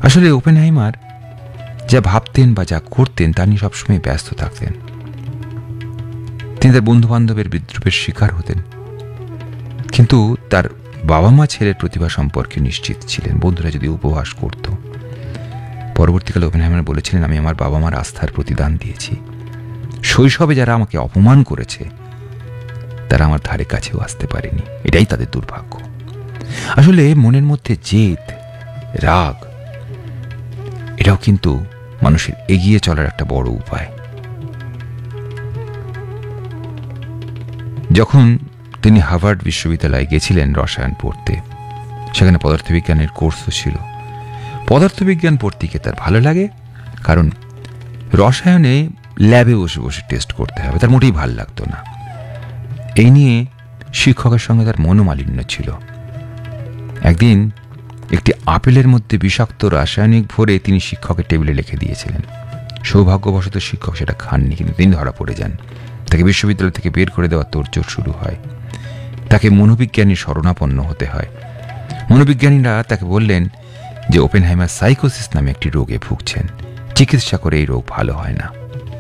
আসলে ওপেনহাইমার যা ভাবতেন বা যা করতেন তা নিয়ে সবসময় ব্যস্ত থাকতেন। তিনি তার বন্ধু বান্ধবের বিদ্রুপের শিকার হতেন, কিন্তু তার বাবা মা ছেলের প্রতিভা সম্পর্কে নিশ্চিত ছিলেন। বন্ধুরা যদি উপহাস করত, পরবর্তীকালে ওপেনহাইমার বলেছিলেন, আমি আমার বাবা মার আস্থার প্রতিদান দিয়েছি। শৈশবে যারা আমাকে অপমান করেছে তারা আমার ধারে কাছেও আসতে পারেনি, এটাই তাদের দুর্ভাগ্য। আসলে মনের মধ্যে জেদ, রাগ, এটাও কিন্তু মানুষের এগিয়ে চলার একটা বড় উপায়। যখন তিনি হার্ভার্ড বিশ্ববিদ্যালয়ে গেছিলেন রসায়ন পড়তে, সেখানে পদার্থবিজ্ঞানের কোর্সও ছিল। পদার্থবিজ্ঞান পড়তে গিয়ে তার ভালো লাগে, কারণ রসায়নে ল্যাবে বসে বসে টেস্ট করতে হবে, তার মোটেই ভালো লাগতো না। এই নিয়ে শিক্ষকের সঙ্গে তার মনোমালিন্য ছিল। একদিন একটি আপেলের মধ্যে বিষাক্ত রাসায়নিক ভরে তিনি শিক্ষকের টেবিলে লিখে দিয়েছিলেন। সৌভাগ্যবশত শিক্ষক সেটা খাননি, কিন্তু তিনি ধরা পড়ে যান। তাকে বিশ্ববিদ্যালয় থেকে বের করে দেওয়ার তোড়জোড় শুরু হয়। তাকে মনোবিজ্ঞানীর শরণাপন্ন হতে হয়। মনোবিজ্ঞানীরা তাকে বললেন যে ওপেনহাইমার সাইকোসিস নামে একটি রোগে ভুগছেন, চিকিৎসা করে এই রোগ ভালো হয় না।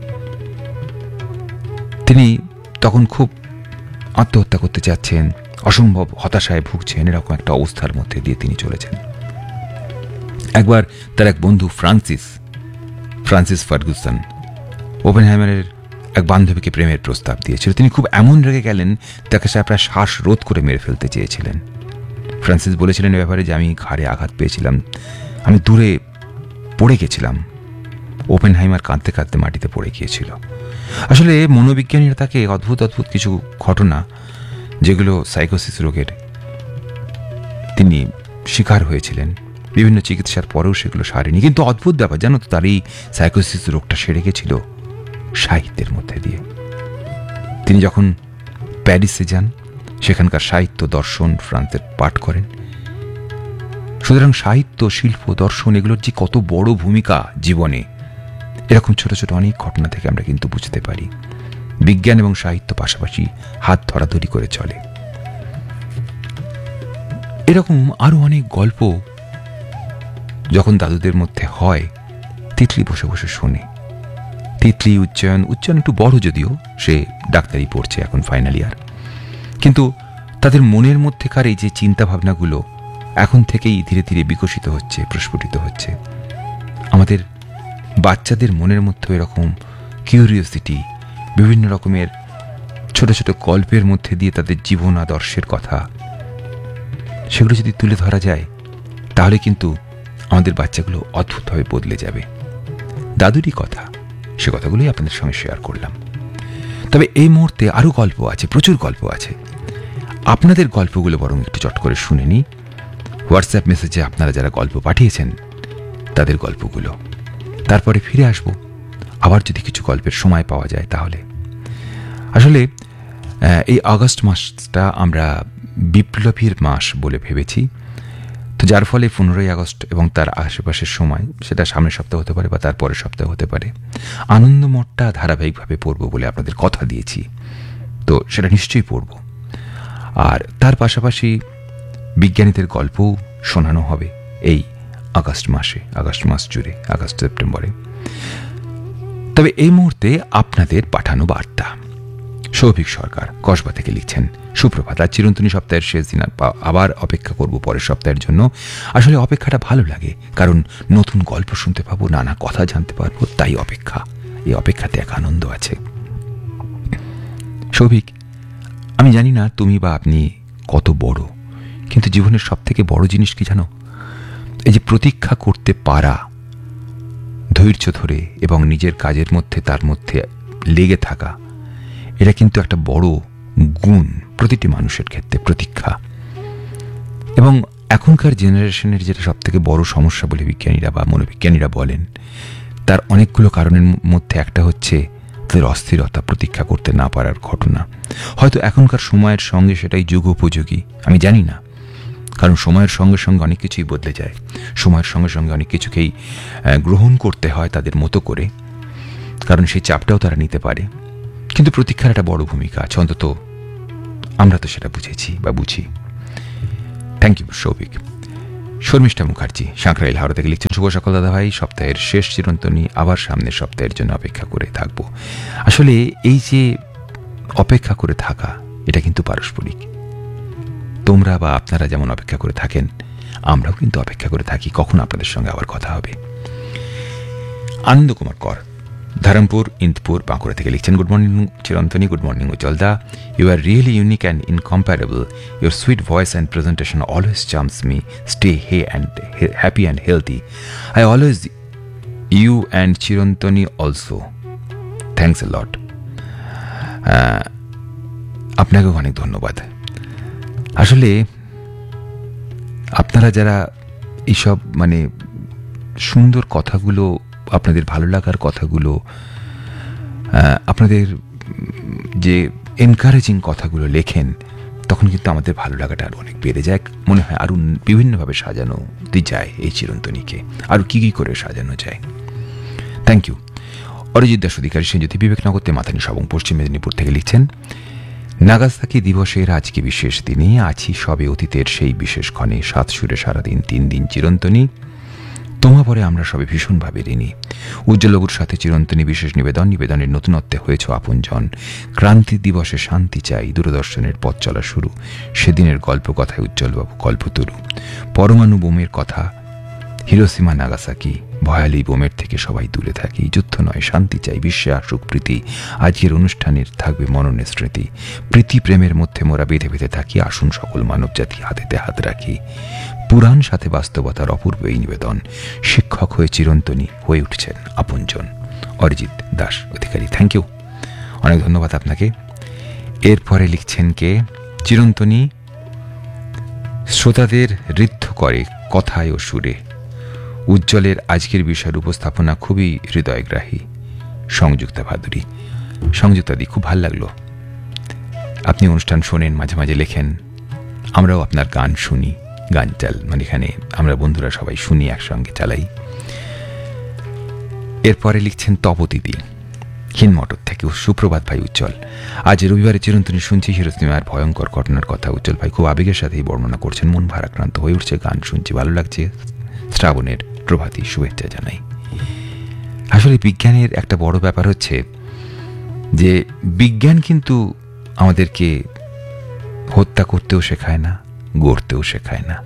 তিনি তখন খুব আত্মহত্যা করতে চাচ্ছেন, অসম্ভব হতাশায় ভুগছেন, এরকম একটা অবস্থার মধ্যে দিয়ে তিনি চলেছেন। একবার তার এক বন্ধু ফ্রান্সিস ফার্গুসন ওপেনহাইমারের এক বান্ধবীকে প্রেমের প্রস্তাব দিয়েছিল। তিনি খুব এমন রেগে গেলেন, তাকে সে প্রায় শ্বাসরোধ করে মেরে ফেলতে চেয়েছিলেন। ফ্রান্সিস বলেছিলেন এ ব্যাপারে যে আমি ঘাড়ে আঘাত পেয়েছিলাম, আমি দূরে পড়ে গেছিলাম। ওপেনহাইমার কাঁদতে কাঁদতে মাটিতে পড়ে গিয়েছিল। আসলে মনোবিজ্ঞানীরা তাকে অদ্ভুত অদ্ভুত কিছু ঘটনা, যেগুলো সাইকোসিস রোগের তিনি শিকার হয়েছিলেন, বিভিন্ন চিকিৎসার পরেও সেগুলো সারেনি। কিন্তু অদ্ভুত ব্যাপার, জানো তো, তার এই সাইকোসিস রোগটা সেরে গেছিল সাহিত্যের মধ্যে দিয়ে। তিনি যখন প্যারিসে যান, সেখানকার সাহিত্য, দর্শন, ফ্রান্সের পাঠ করেন। সুতরাং সাহিত্য, শিল্প, দর্শন এগুলোর যে কত বড় ভূমিকা জীবনে, এরকম ছোট ছোট অনেক ঘটনা থেকে আমরা কিন্তু বুঝতে পারি। বিজ্ঞান এবং সাহিত্য পাশাপাশি হাত ধরাধরি করে চলে। এরকম আরো অনেক গল্প যখন দাদুদের মধ্যে হয়, তিতলি বসে বসে শোনে। তিতলি উচ্চায়ন একটু বড়, যদিও সে ডাক্তারি পড়ছে এখন ফাইনাল ইয়ার, কিন্তু তাদের মনের মধ্যেকার এই যে চিন্তা ভাবনাগুলো এখন থেকেই ধীরে ধীরে বিকশিত হচ্ছে, প্রস্ফুটিত হচ্ছে। আমাদের বাচ্চাদের মনের মধ্যে এরকম কিউরিওসিটি, বিভিন্ন রকমের ছোট ছোট গল্পের মধ্যে দিয়ে তাদের জীবন আদর্শের কথা, সেগুলো যদি তুলে ধরা যায়, তাহলে কিন্তু আমাদের বাচ্চাগুলো অদ্ভুতভাবে বদলে যাবে। দাদুরই কথা, সে কথাগুলোই আপনাদের সঙ্গে শেয়ার করলাম। তবে এই মুহূর্তে আরো গল্প আছে, প্রচুর গল্প আছে। আপনাদের গল্পগুলো বরং একটু চট করে শুনে নিই। হোয়াটসঅ্যাপ মেসেজে আপনারা যারা গল্প পাঠিয়েছেন তাদের গল্পগুলো, তারপরে ফিরে আসব আবার যদি কিছু গল্পের সময় পাওয়া যায় তাহলে। আসলে এই আগস্ট মাসটা আমরা বিপ্লবীর মাস বলে ভেবেছি, তো যার ফলে 15ই আগস্ট এবং তার আশেপাশের সময়, সেটা সামনের সপ্তাহ হতে পারে বা তার পরের সপ্তাহ হতে পারে, আনন্দ মোডটা ধারাবাহিকভাবে পড়ব বলে আপনাদের কথা দিয়েছি, তো সেটা নিশ্চয়ই পড়ব। আর তার পাশাপাশি বিজ্ঞানীদের গল্পও শোনানো হবে এই আগস্ট মাস জুড়ে, আগস্ট সেপ্টেম্বরে। তবে এই মুহূর্তে আপনাদের পাঠানো বার্তা। সৌভিক সরকার কসবা থেকে লিখছেন, সুপ্রভাত। আজ চিরন্তনী সপ্তাহের শেষ দিন, আবার অপেক্ষা করব পরের সপ্তাহের জন্য। আসলে অপেক্ষাটা ভালো লাগে, কারণ নতুন গল্প শুনতে পাবো, নানা কথা জানতে পারবো, তাই অপেক্ষা। এই অপেক্ষাতে এক আনন্দ আছে। সৌভিক, আমি জানি না তুমি বা আপনি কত বড়, কিন্তু জীবনের সব থেকে বড় জিনিস কি জানো? এই যে প্রতীক্ষা করতে পারা, ধৈর্য ধরে এবং নিজের কাজের মধ্যে তার মধ্যে লেগে থাকা, এটা কিন্তু একটা বড় গুণ প্রতিটি মানুষের ক্ষেত্রে, প্রতীক্ষা। এবং এখনকার জেনারেশনের যেটা সব থেকে বড় সমস্যা বলে বিজ্ঞানীরা বা মনোবিজ্ঞানীরা বলেন, তার অনেকগুলো কারণের মধ্যে একটা হচ্ছে তাদের অস্থিরতা, প্রতীক্ষা করতে না পারার ঘটনা। হয়তো এখনকার সময়ের সঙ্গে সেটাই যুগোপযোগী, আমি জানি না, কারণ সময়ের সঙ্গে সঙ্গে অনেক কিছুই বদলে যায়। সময়ের সঙ্গে সঙ্গে অনেক কিছুকেই গ্রহণ করতে হয় তাদের মতো করে, কারণ সেই চাপটাও তারা নিতে পারে। কিন্তু প্রতীক্ষার একটা বড় ভূমিকা আছে, অন্তত আমরা তো সেটা বুঝেছি বা বুঝি। Thank you Souvik. শর্মিষ্ঠা মুখার্জি সাঁকরাইল হাওড়া থেকে লিখছেন, শুভ সকাল দাদা ভাই, সপ্তাহের শেষ চিরন্তনী, আবার সামনের সপ্তাহের জন্য অপেক্ষা করে থাকবো। আসলে এই যে অপেক্ষা করে থাকা, এটা কিন্তু পারস্পরিক। তোমরা বা আপনারা যেমন অপেক্ষা করে থাকেন, আমরাও কিন্তু অপেক্ষা করে থাকি কখন আপনাদের সঙ্গে আবার কথা হবে। আনন্দ কুমার কর ধরমপুর ইন্দপুর বাঁকুড়া থেকে লিখছেন, good morning চিরন্তনী, good morning উজ্জ্বলদা, you are really unique and incomparable, your sweet voice and presentation always charms me, stay happy and healthy, I always you and চিরন্তনী also, thanks a লট। আপনাকেও অনেক ধন্যবাদ। আসলে আপনারা যারা এইসব মানে সুন্দর কথাগুলো, আপনাদের ভালো লাগার কথাগুলো, আপনাদের যে এনকারেজিং কথাগুলো লেখেন, তখন কিন্তু আমাদের ভালো লাগাটা আরও অনেক বেড়ে যায়। মনে হয় আরও বিভিন্নভাবে সাজানো যায় এই চিরন্তনীকে, আরও কী কী করে সাজানো যায়। Thank you. অরিজিৎ দাস অধিকারী সেনজ্যোতি বিবেকনগর মাথানি সবং পশ্চিম মেদিনীপুর থেকে লিখছেন, নাগাসাকি দিবসের আজকে বিশেষ দিনে আছি সবে অতীতের সেই বিশেষ ক্ষণে, 7 সুরে সারাদিন 3 দিন চিরন্তনী, তোমা পরে আমরা সবে ভীষণভাবে ঋণী। উজ্জ্বলবাবুর সাথে চিরন্তনী বিশেষ নিবেদনের নতুনত্বে হয়েছ আপনজন। ক্রান্তি দিবসে শান্তি চাই, দূরদর্শনের পথ চলা শুরু, সেদিনের গল্প কথায় উজ্জ্বলবাবু কল্পতরু, পরমাণু বোমের কথা, হিরোসীমা নাগাসাকি, ভয়ালি বোমের থেকে সবাই দূরে থাকি, যুদ্ধ নয় শান্তি চাই, বিশ্বে আসুক প্রীতি, আজকের অনুষ্ঠানের থাকবে মননের স্মৃতি, প্রীতি প্রেমের মধ্যে মোরা বেঁধে বেঁধে থাকি, আসুন সকল মানব জাতি হাতেতে হাত রাখি, পুরাণ সাথে বাস্তবতার অপূর্ব এই নিবেদন, শিক্ষক হয়ে চিরন্তনী হয়ে উঠছেন আপনজন। অরিজিৎ দাস অধিকারী, থ্যাংক ইউ, অনেক ধন্যবাদ আপনাকে। এরপরে লিখছেন কে, চিরন্তনী শ্রোতাদের ঋদ্ধ করে কথায় ও সুরে, উজ্জ্বলের আজকের বিষয়ের উপস্থাপনা খুবই হৃদয়গ্রাহী। সংযুক্তা ভাদুরী। সংযুক্তাদি, খুব ভাল লাগলো, আপনি অনুষ্ঠান শোনেন, মাঝে মাঝে লেখেন, আমরাও আপনার গান শুনি, গান মানে এখানে আমরা বন্ধুরা সবাই শুনি, একসঙ্গে চালাই। এরপরে লিখছেন তপতিদি হিনমটর থেকে, সুপ্রভাত ভাই উজ্জ্বল, আজ রবিবারে চিরন্তনী শুনছি হিরোসীমার ভয়ঙ্কর ঘটনার কথা, উজ্জ্বল ভাই খুব আবেগের সাথেই বর্ণনা করছেন, মন ভারাক্রান্ত হয়ে উঠছে, গান শুনছি, ভালো লাগছে, শ্রাবণের প্রভাতী শুভেচ্ছা জানাই। আসলে বিজ্ঞানের একটা বড় ব্যাপার হচ্ছে যে বিজ্ঞান কিন্তু আমাদেরকে হত্যা করতেও শেখায় না, গড়তেও শেখায় না।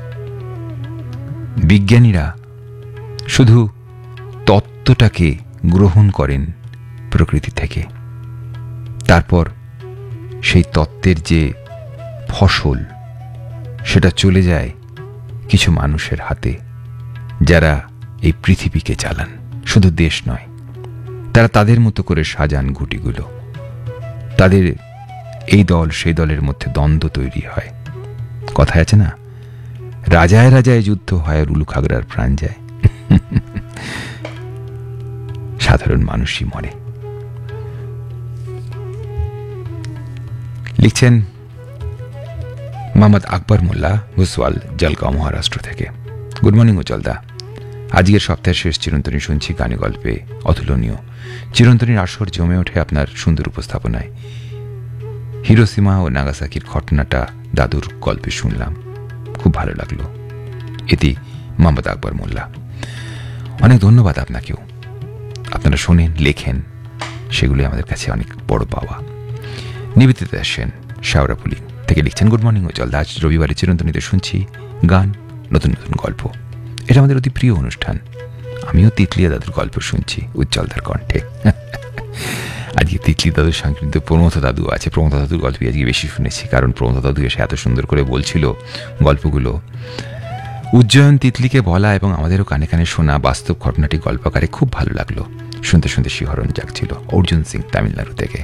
বিজ্ঞানীরা শুধু তত্ত্বটাকে গ্রহণ করেন প্রকৃতি থেকে, তারপর সেই তত্ত্বের যে ফসল সেটা চলে যায় কিছু মানুষের হাতে, যারা এই পৃথিবীকে চালান, শুধু দেশ নয়, তারা তাদের মতো করে সাজান ঘুঁটিগুলো, তাদের এই দল সেই দলের মধ্যে দ্বন্দ্ব তৈরি হয়। কথায় আছে না, রাজায় রাজায় যুদ্ধ হয় আর উলু খাগড়ার প্রাণ যায়। সাধারণ মানুষই মরে। লিখছেন মোহাম্মদ আকবর মোল্লা ভুসওয়াল, জলগাঁও মহারাষ্ট্র থেকে, গুড মর্নিং উজ্জ্বলদা, আজকের সপ্তাহের শেষ চিরন্তনী শুনছি, গানে গল্পে অতুলনীয়, চিরন্তনীর আসর জমে ওঠে আপনার সুন্দর উপস্থাপনায়, হিরোসীমা ও নাগাসাকির ঘটনাটা দাদুর গল্পে শুনলাম, খুব ভালো লাগলো। এটি মোহাম্মদ আকবর মোল্লা, অনেক ধন্যবাদ আপনাকেও, আপনারা শোনেন, লেখেন, সেগুলি আমাদের কাছে অনেক বড় পাওয়া। নিবেদিতা সেন শাওরাপুলি থেকে লিখছেন, গুড মর্নিং উজ্জ্বলদা, আজ রবিবারে চিরন্তনীতে শুনছি গান, নতুন নতুন গল্প, এটা আমাদের অতি প্রিয় অনুষ্ঠান, আমিও তিতলিয়া দাদুর গল্প শুনছি উজ্জ্বলদার কণ্ঠে। আজকে তিতলি দাদুর সঙ্গে কিন্তু প্রমথ দাদু আছে, প্রমথ দাদুর গল্প আজকে বেশি শুনেছি, কারণ প্রমথ দাদু এসে এত সুন্দর করে বলছিল গল্পগুলো। উজ্জয়ন তিতলিকে বলা এবং আমাদেরও কানে কানে শোনা বাস্তব ঘটনাটি গল্পকারে খুব ভালো লাগলো, শুনতে শুনতে শিহরণ জাগছিল। অর্জুন সিং তামিলনাড়ু থেকে,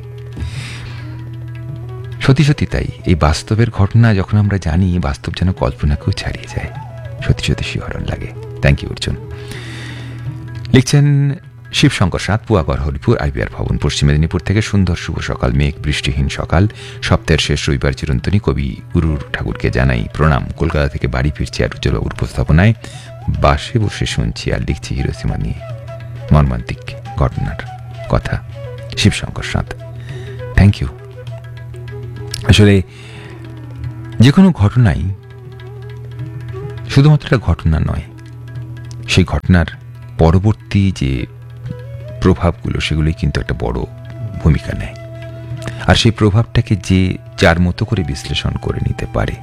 সত্যি সত্যি তাই, এই বাস্তবের ঘটনা যখন আমরা জানি, বাস্তব যেন কল্পনাকেও ছাড়িয়ে যায়, সত্যি সত্যি শিহরণ লাগে। Thank you Arjun. লিখছেন শিবশঙ্কর সাঁত, পুয়াগড় হরিপুর আইবিআর ভবন, পশ্চিম মেদিনীপুর থেকে, সুন্দর শুভ সকাল, মেঘ বৃষ্টিহীন সকাল, সপ্তাহের শেষ রবিবার চিরন্তনী, কবি গুরুর ঠাকুরকে জানাই প্রণাম, কলকাতা থেকে বাড়ি ফিরছি আর উজ্জ্বলবাবুর উপস্থাপনায় বাসে বসে শুনছি আর লিখছি হিরোসীমা নিয়ে মর্মান্তিক ঘটনার কথা। Shibshankar সাঁত, thank you. আসলে যে কোনো ঘটনাই শুধুমাত্র একটা ঘটনা নয়, সেই ঘটনার পরবর্তী যে প্রভাবগুলো সেগুলোই কিন্তু একটা বড় ভূমিকা নেয়। আর সেই প্রভাবটাকে যে যার মতো করে বিশ্লেষণ করে নিতে পারে,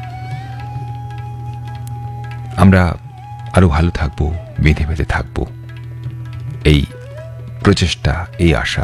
আমরা আরো ভালো থাকবো, বেঁধে বেঁধে থাকবো, এই প্রচেষ্টা, এই আশা।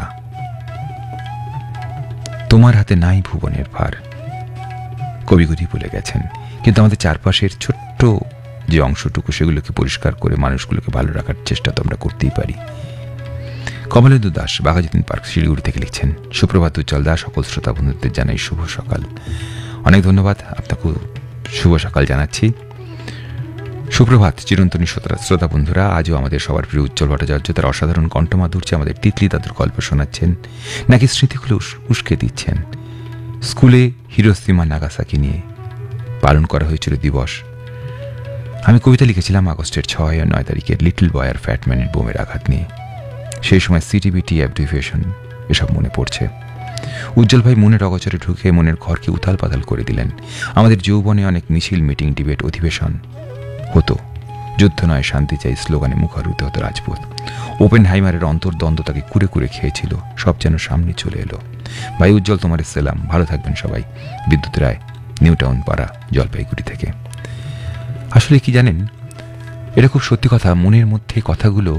তোমার হাতে নাই ভুবনের ভার, কবিগুরু বলে গেছেন। কিন্তু আমাদের চারপাশের ছোট্ট যে অংশটুকু, সেগুলোকে পরিষ্কার করে মানুষগুলোকে ভালো রাখার চেষ্টা তো আমরা করতেই পারি। কমলেন্দু দাস, বাঘাযতীন পার্ক, শিলিগুড়ি থেকে লিখছেন, সুপ্রভাত উজ্জ্বল দাস, সকল শ্রোতা বন্ধুদের জানাই শুভ সকাল। অনেক ধন্যবাদ, আপনাকে শুভ সকাল জানাচ্ছি। সুপ্রভাত চিরন্তনী শ্রোতা বন্ধুরা, আজও আমাদের সবার প্রিয় উজ্জ্বল ভট্টাচার্য তার অসাধারণ কণ্ঠমাধুর্যে আমাদের তিতলি দাদুর গল্প শোনাচ্ছেন, নাকি স্মৃতিগুলো উস্কে দিচ্ছেন। স্কুলে হিরোশিমা নাগাসাকি নিয়ে পালন করা হয়েছিল দিবস। আমি কবিতা লিখেছিলাম আগস্টের 6 আর 9 তারিখের লিটল বয় আর ফ্যাটম্যানের বোমের আঘাত নিয়ে। সেই সময় সিটিবিটি, অ্যাবডিভিয়েশন এসব মনে পড়ছে। উজ্জ্বল ভাই মনের অগোচরে ঢুকে মনের ঘরকে উথাল পাতাল করে দিলেন। আমাদের যৌবনে অনেক মিছিল, মিটিং, ডিবেট, অধিবেশন হতো। যুদ্ধ নয় শান্তি চাই স্লোগানে মুখরিত হতো রাজপথ। ওপেনহাইমারের অন্তর্দ্বন্দ্ব তাকে কুরে কুরে খেয়েছিল, সব যেন সামনে চলে এলো। ভাই উজ্জ্বল, তোমার সালাম, ভালো থাকবেন সবাই। বিদ্যুৎ রায়, নিউ টাউন পাড়া, জলপাইগুড়ি থেকে। আসলে কি জানেন, এটা খুব সত্যি কথা, মনের মধ্যে কথাগুলো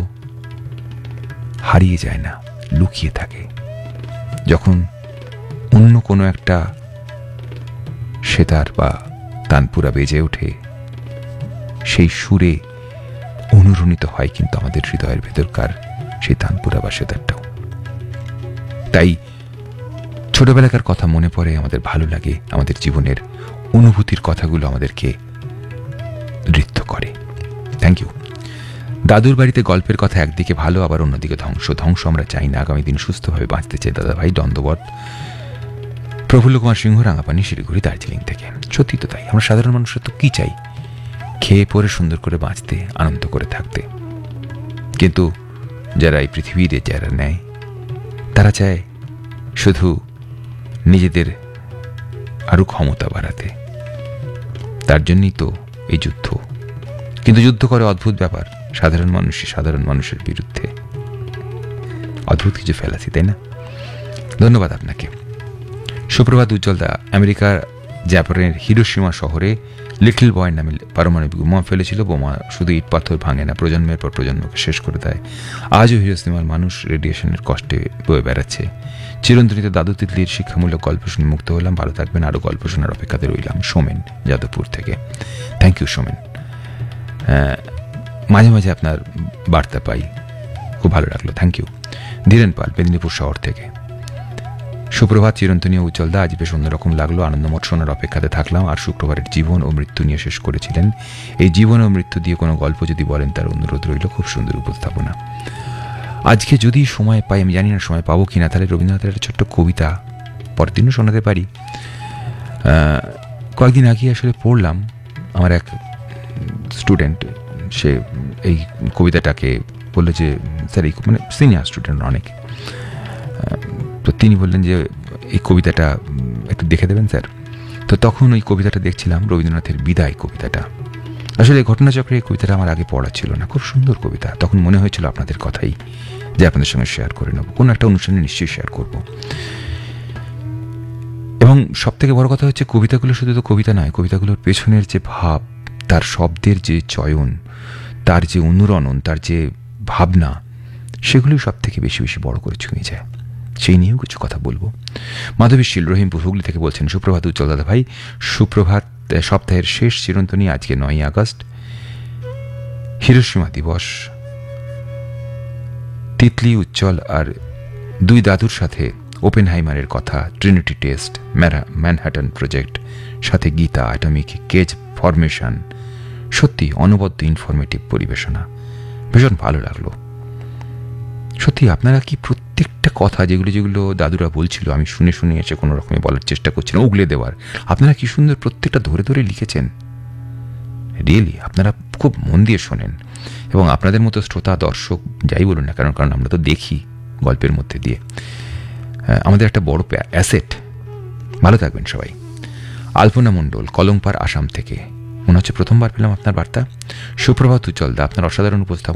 হারিয়ে যায় না, লুকিয়ে থাকে। যখন অন্য কোনো একটা সেতার বা তানপুরা বেজে ওঠে, সেই সুরে অনুরণিত হয় কিন্তু আমাদের হৃদয়ের ভেতরকার সেই তানপুরা বা সেতারটাও। তাই ছোটবেলাকার কথা মনে পড়ে, আমাদের ভালো লাগে, আমাদের জীবনের অনুভূতির কথাগুলো আমাদেরকে নৃত্য করে। Thank you. দাদুর বাড়িতে গল্পের কথা একদিকে ভালো, আবার অন্যদিকে ধ্বংস। ধ্বংস আমরা চাই না, আগামী দিন সুস্থভাবে বাঁচতে চাই। দাদা ভাই দণ্ডবত। প্রফুল্ল কুমার সিংহ, রাঙাপানি, শিলিগুড়ি, দার্জিলিং থেকে। সত্যি তো তাই, আমরা সাধারণ মানুষরা তো কি চাই? খেয়ে পরে সুন্দর করে বাঁচতে, আনন্দ করে থাকতে। কিন্তু যারা এই পৃথিবীতে যারা নেয়, তারা চায় শুধু নিজেদের আরো ক্ষমতা বাড়াতে। তার জন্যই তো এই যুদ্ধ। কিন্তু যুদ্ধ করে অদ্ভুত ব্যাপার, সাধারণ মানুষের বিরুদ্ধে। অদ্ভুত কিছু ফেলাছি, তাই না? ধন্যবাদ আপনাকে। সুপ্রভাত উজ্জ্বল দা, আমেরিকার জাপানের হিরোশিমা শহরে লিটল বয় নামে পারমাণবিক বোমা ফেলেছিল। বোমা শুধু ইট পাথর ভাঙে না, প্রজন্মের পর প্রজন্মকে শেষ করে দেয়। আজও হিরোশিমার মানুষ রেডিয়েশনের কষ্টে বয়ে বেড়াচ্ছে। চিরন্তনীতে দাদু তিতলির শিক্ষামূলক গল্প শুনে মুক্ত হলাম। ভালো থাকবেন, আরো গল্প শোনার অপেক্ষাতে রইলাম। সোমেন, যাদবপুর থেকে। Thank you Somen. মাঝে মাঝে আপনার বার্তা পাই, খুব ভালো লাগলো, থ্যাংক ইউ। ধীরেন পাল, মেদিনীপুর শহর থেকে। সুপ্রভাত চিরন্তনীয় উজ্জ্বল দা, আজ বেশ অন্যরকম লাগলো। আনন্দমঠ শোনার অপেক্ষাতে থাকলাম। আর শুক্রবারের জীবন ও মৃত্যু নিয়ে শেষ করেছিলেন। এই জীবন ও মৃত্যু দিয়ে কোনো গল্প যদি বলেন, তার অনুরোধ রইল। খুব সুন্দর উপস্থাপনা। আজকে যদি সময় পাই, আমি জানি না সময় পাবো কিনা, তাহলে রবীন্দ্রনাথের একটা ছোট্ট কবিতা পরের দিনও শোনাতে পারি। কয়েকদিন আগে আসলে পড়লাম, আমার এক স্টুডেন্ট, সে এই কবিতাটাকে বললো যে স্যার, এই মানে সিনিয়র স্টুডেন্ট অনেক, তো তিনি বললেন যে এই কবিতাটা একটু দেখে দেবেন স্যার। তো তখন ওই কবিতাটা দেখছিলাম, রবীন্দ্রনাথের বিদায় কবিতাটা। আসলে ঘটনাচক্রে এই কবিতাটা আমার আগে পড়া ছিল না, খুব সুন্দর কবিতা। তখন মনে হয়েছিল আপনাদের কথাই যে আপনাদের সঙ্গে শেয়ার করে নেব, কোনো একটা অনুষ্ঠানে নিশ্চয়ই শেয়ার করব। এবং সব থেকে বড় কথা হচ্ছে, কবিতাগুলো শুধু তো কবিতা নয়, কবিতাগুলোর পেছনের যে ভাব, তার শব্দের যে চয়ন, তার যে অনুরণন, তার যে ভাবনা, সেগুলোই সব থেকে বেশি বেশি বড় করে ছুঁয়ে যায়। সেই নিয়েও কিছু কথা বলবো। মাধবী শীল, রহিমপুর, হুগলি থেকে বলছেন, সুপ্রভাত উজ্জ্বল দাদা ভাই। সুপ্রভাত। সপ্তাহের শেষ চিরন্তনী, আজকে 9 আগস্ট, হিরোশিমা দিবস। তিতলি, উজ্জ্বল আর দুই দাদুর সাথে ওপেনহাইমারের কথা, ট্রিনিটি টেস্ট, ম্যানহাটন প্রজেক্ট, সাথে গীতা, অ্যাটমিক কেজ ফরমেশন। সত্যি অনবদ্য ইনফরমেটিভ পরিবেশনা, ভীষণ ভালো লাগলো। সত্যি আপনারা কি প্রত্যেকটা কথা যেগুলো দাদুরা বলছিল, আমি শুনে শুনে এসে কোনো রকমে বলার চেষ্টা করছি না, উগলে দেওয়ার, আপনারা কি সুন্দর প্রত্যেকটা ধরে ধরে লিখেছেন। রিয়েলি আপনারা খুব মন দিয়ে শোনেন। এবং আপনাদের মতো শ্রোতা, দর্শক, যাই বলুন না কারণ আমরা তো দেখি গল্পের মধ্যে দিয়ে, আমাদের একটা বড় অ্যাসেট। ভালো থাকবেন সবাই। আলপনা মণ্ডল, কলংপাড়, আসাম থেকে। মনে হচ্ছে প্রথমবার পেলাম আপনার বার্তা। সুপ্রভাত উজ্জ্বলদা, আপনার অসাধারণ উপস্থাপন